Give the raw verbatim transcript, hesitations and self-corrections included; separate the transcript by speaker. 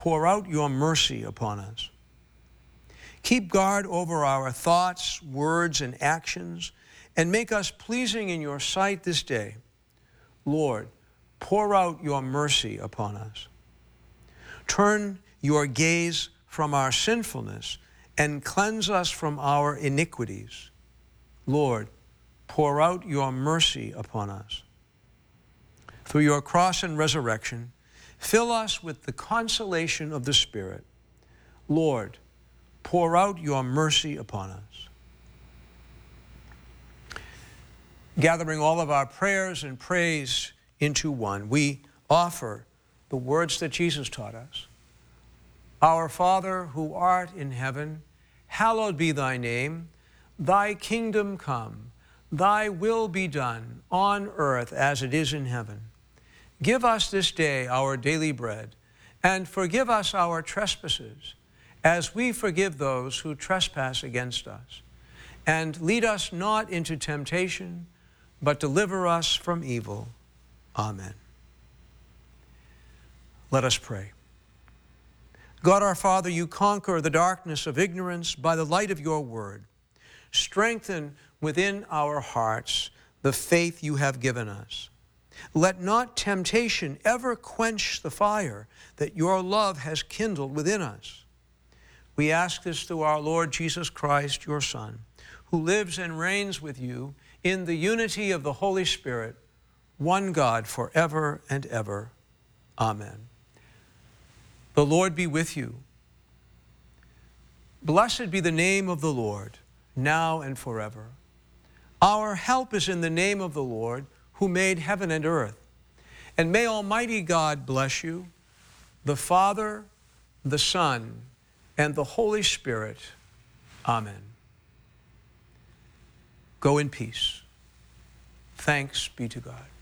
Speaker 1: pour out your mercy upon us. Keep guard over our thoughts, words, and actions, and make us pleasing in your sight this day. Lord, pour out your mercy upon us. Turn your gaze from our sinfulness and cleanse us from our iniquities. Lord, pour out your mercy upon us. Through your cross and resurrection, fill us with the consolation of the Spirit. Lord, pour out your mercy upon us. Gathering all of our prayers and praise into one, we offer the words that Jesus taught us. Our Father, who art in heaven, hallowed be thy name. Thy kingdom come, thy will be done on earth as it is in heaven. Give us this day our daily bread, and forgive us our trespasses, as we forgive those who trespass against us. And lead us not into temptation, but deliver us from evil. Amen. Let us pray. God our Father, you conquer the darkness of ignorance by the light of your word. Strengthen within our hearts the faith you have given us. Let not temptation ever quench the fire that your love has kindled within us. We ask this through our Lord Jesus Christ, your Son, who lives and reigns with you in the unity of the Holy Spirit, one God forever and ever. Amen. The Lord be with you. Blessed be the name of the Lord, now and forever. Our help is in the name of the Lord, who made heaven and earth. And may Almighty God bless you, the Father, the Son, and the Holy Spirit. Amen. Go in peace. Thanks be to God.